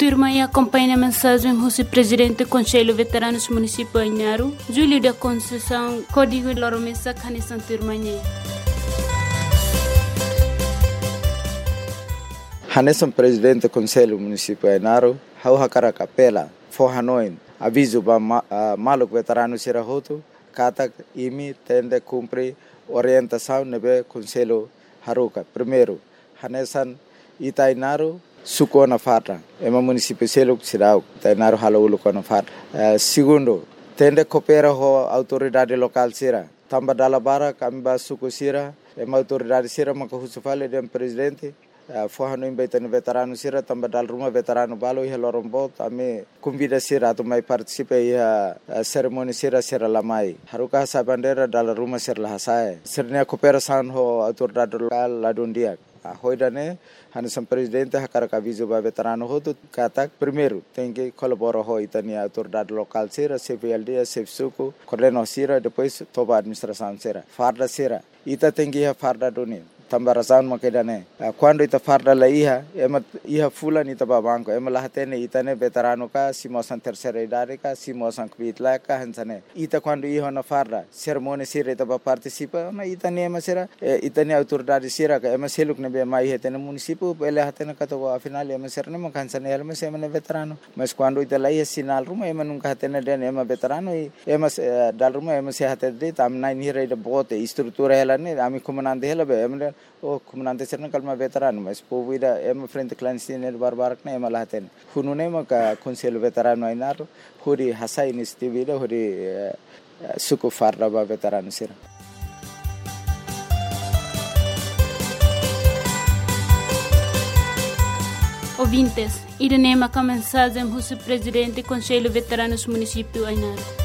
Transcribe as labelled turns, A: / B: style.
A: turma e acompanha a mensagem do presidente do Conselho Veteranos Município Ainaro, Júlio da Conceição, Código Loromessa, Canissan Turmanhe.
B: Hanesan presidente do Conselho Município Ainaro, hau hakara capela, forranoin, aviso ba maluk veterano sirahoto, kata imi tende cumpre orientação nebe Conselho Haruka. Primeiro, Hanesan Itainaro suko na farra, ema município selo sirau, Itainaro halaulu na farra. Segundo, tende coopera ho autoridade local sira, tamba dalabara kami ba suko sira, ema autoridade sira makahusufale dem presidente. Forrano embaitano veterano sira tamba dal rumah veterano balo ia lorombot ame convida sira atau mai participe ia cerimoni sira lamai haruka sa bandera dal rumah sira lahasai sirnya cooperação ho autoridade local ladundia hoidane Hanesan presidente hakara aviso ba veterano ho tu kata primeiro tem que colaborar ho itania autoridade local sira CVLD CFSUCO coordeno sira depois toba administração sira farda sira ita tem que farda doni tambarasan makedane quando ita farda la iha fulan ita babanko ema lahatene itane veterano ka simosan terceira idade ka simosan kvitla ka hansane ita quando iha na farda cerimônia sira ita ba participa na itane ema sira itane autoridade sira ka ema seluk ne be mai hetene município ele hatene ka to afinal ema sira ne makansane ema sema ne veterano mas quando ita la sinal ruma ema nunca hatene den ema veterano ema dal ruma ema se hatede tam nai ni reida bote estrutura ela ne ami comandante ela be ema o comandante serna kalma veterano mas povida ema frente clandestino barbarak na ema laten hunune maka Conselho Veterano Ainaro huri hasa iniciativa huri suku farda ba veterano sira.
A: Ouvintes, irene maka mensagem do presidente do Conselho Veteranos Município Ainaro.